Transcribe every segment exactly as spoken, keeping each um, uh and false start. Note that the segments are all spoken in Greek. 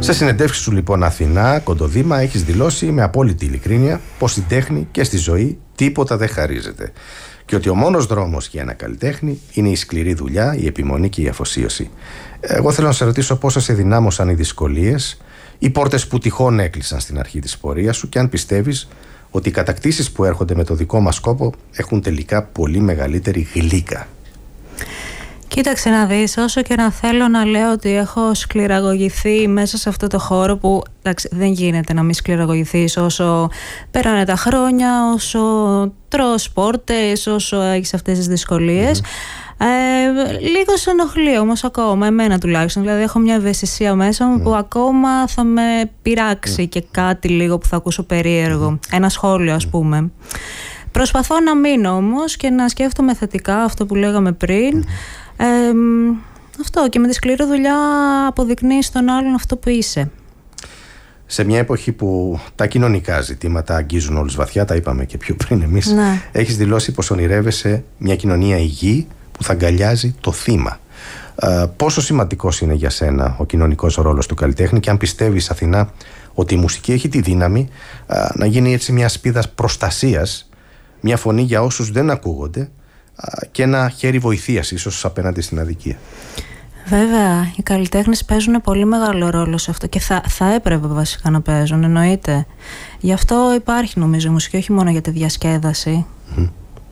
Σε συνεντεύξεις σου λοιπόν Αθηνά, Κοντοδήμα, έχεις δηλώσει με απόλυτη ειλικρίνεια πως στην τέχνη και στη ζωή τίποτα δεν χαρίζεται. Και ότι ο μόνος δρόμος για ένα καλλιτέχνη είναι η σκληρή δουλειά, η επιμονή και η αφοσίωση. Εγώ θέλω να σε ρωτήσω πόσο σε δυνάμωσαν οι δυσκολίες, οι πόρτες που τυχόν έκλεισαν στην αρχή της πορείας σου και αν πιστεύεις ότι οι κατακτήσεις που έρχονται με το δικό μας κόπο έχουν τελικά πολύ μεγαλύτερη γλύκα. Κοίταξε να δεις, όσο και να θέλω να λέω ότι έχω σκληραγωγηθεί μέσα σε αυτό το χώρο που εντάξει, δεν γίνεται να μην σκληραγωγηθείς όσο περάνε τα χρόνια, όσο τρως πόρτες, όσο έχεις αυτές τις δυσκολίες. Mm-hmm. Ε, λίγο σε ενοχλεί όμως ακόμα, εμένα τουλάχιστον. Δηλαδή έχω μια ευαισθησία μέσα μου mm. που ακόμα θα με πειράξει mm. και κάτι λίγο που θα ακούσω περίεργο. Mm. Ένα σχόλιο ας πούμε. Προσπαθώ να μείνω όμως και να σκέφτομαι θετικά αυτό που λέγαμε πριν. Mm. Ε, αυτό και με τη σκληρή δουλειά αποδεικνύεις στον άλλον αυτό που είσαι. Σε μια εποχή που τα κοινωνικά ζητήματα αγγίζουν όλους βαθιά, τα είπαμε και πιο πριν εμείς, ναι. Έχεις δηλώσει πως ονειρεύεσαι μια κοινωνία υγιή που θα αγκαλιάζει το θύμα. ε, Πόσο σημαντικός είναι για σένα ο κοινωνικός ρόλος του καλλιτέχνη και αν πιστεύεις Αθηνά ότι η μουσική έχει τη δύναμη ε, να γίνει έτσι μια σπίδα προστασίας, μια φωνή για όσους δεν ακούγονται και ένα χέρι βοηθείας ίσως απέναντι στην αδικία. Βέβαια, οι καλλιτέχνες παίζουν πολύ μεγάλο ρόλο σε αυτό και θα, θα έπρεπε βασικά να παίζουν, εννοείται. Γι' αυτό υπάρχει νομίζω η μουσική, όχι μόνο για τη διασκέδαση. Mm.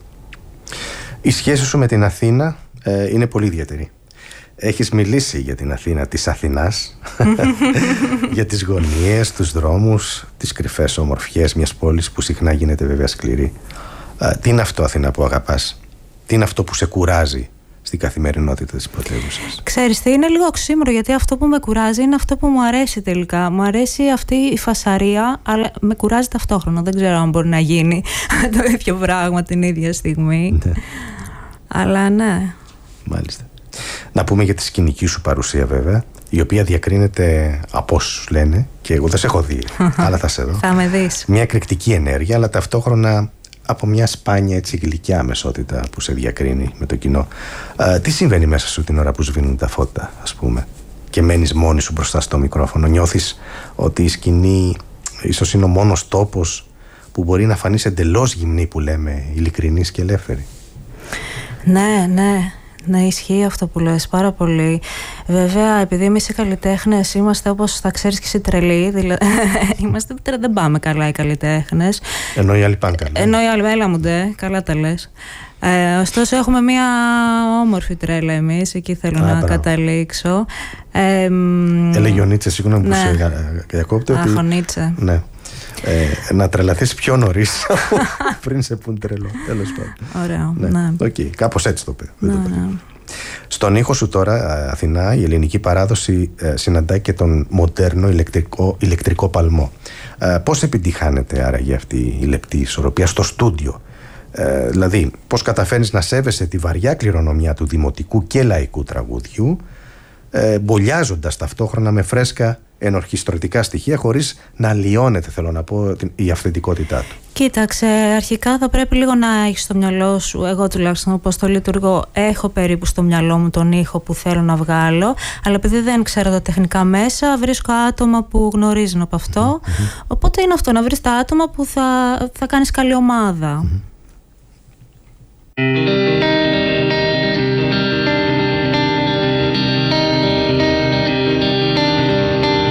Η σχέση σου με την Αθήνα ε, είναι πολύ ιδιαίτερη. Έχεις μιλήσει για την Αθήνα της Αθηνάς, για τις γωνίες, τους δρόμους, τις κρυφές ομορφιές μιας πόλης που συχνά γίνεται βέβαια σκληρή. Ε, τι είναι αυτό Αθήνα που αγαπάς? Τι είναι αυτό που σε κουράζει στην καθημερινότητα της πρωτεύουσας? Ξέρεις τι, είναι λίγο οξύμορο γιατί αυτό που με κουράζει είναι αυτό που μου αρέσει τελικά. Μου αρέσει αυτή η φασαρία, αλλά με κουράζει ταυτόχρονα. Δεν ξέρω αν μπορεί να γίνει το ίδιο πράγμα την ίδια στιγμή. Ναι. Αλλά ναι. Μάλιστα. Να πούμε για τη σκηνική σου παρουσία βέβαια, η οποία διακρίνεται από όσους λένε, και εγώ δεν σε έχω δει, αλλά θα σε δω. Θα με δεις. Μια εκρηκτική ενέργεια, αλλά ταυτόχρονα από μια σπάνια έτσι γλυκιά αμεσότητα που σε διακρίνει με το κοινό. Ε, τι συμβαίνει μέσα σου την ώρα που σβήνουν τα φώτα, ας πούμε, και μένεις μόνη σου μπροστά στο μικρόφωνο? Νιώθεις ότι η σκηνή ίσως είναι ο μόνος τόπος που μπορεί να φανείς εντελώς γυμνή, που λέμε, ειλικρινής και ελεύθερη? Ναι, ναι. Ναι, ισχύει αυτό που λες πάρα πολύ. Βέβαια, επειδή εμείς οι καλλιτέχνες είμαστε, όπως θα ξέρεις και εσύ, τρελοί. Δηλαδή, είμαστε, δεν πάμε καλά οι καλλιτέχνες. Ενώ οι άλλοι πάνε καλά. Ενώ οι άλλοι, έλα μου ντε, καλά τα λες. Ε, ωστόσο, έχουμε μια όμορφη τρέλα εμείς. Εκεί θέλω Α, να μπράβο. καταλήξω. Ε, Έλεγε ο Νίτσε, συγγνώμη ναι. που σε διακόπτω. Αχ, ο Νίτσε. Ναι. Ε, να τρελαθείς πιο νωρίς πριν σε πουν τρελό. Τέλος πάντων. Ωραίο. Ναι. Ναι. Okay, κάπως έτσι το πει. Ναι, ναι. Στον ήχο σου τώρα, Αθηνά, η ελληνική παράδοση ε, συναντάει και τον μοντέρνο ηλεκτρικό, ηλεκτρικό παλμό. Ε, πώς επιτυχάνεται άραγε αυτή η λεπτή ισορροπία στο στούντιο? Ε, δηλαδή, πώς καταφέρνεις να σέβεσαι τη βαριά κληρονομιά του δημοτικού και λαϊκού τραγουδιού, ε, μπολιάζοντας ταυτόχρονα με φρέσκα ενορχιστρωτικά στοιχεία, χωρίς να αλλοιώνεται, θέλω να πω, η αυθεντικότητά του? Κοίταξε, αρχικά θα πρέπει λίγο να έχεις στο μυαλό σου, εγώ τουλάχιστον όπως το λειτουργώ, έχω περίπου στο μυαλό μου τον ήχο που θέλω να βγάλω, αλλά επειδή δεν ξέρω τα τεχνικά μέσα, βρίσκω άτομα που γνωρίζουν από αυτό, mm-hmm. οπότε είναι αυτό, να βρεις τα άτομα που θα, θα κάνεις καλή ομάδα. Mm-hmm.